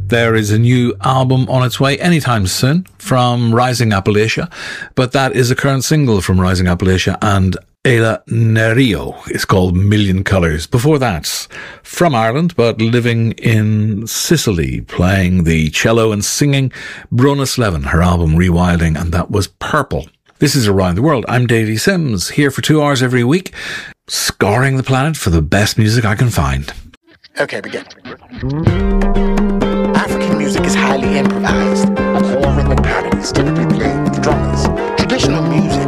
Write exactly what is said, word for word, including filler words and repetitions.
There is a new album on its way anytime soon from Rising Appalachia, but that is a current single from Rising Appalachia, and Ela Nerio is called Million Colours. Before that, from Ireland, but living in Sicily, playing the cello and singing, Brona Slevin, her album Rewilding, and that was Purple. This is Around the World. I'm Davey Sims, here for two hours every week, scouring the planet for the best music I can find. Okay, begin. African music is highly improvised. A core rhythmic pattern is typically played with drummers. Traditional music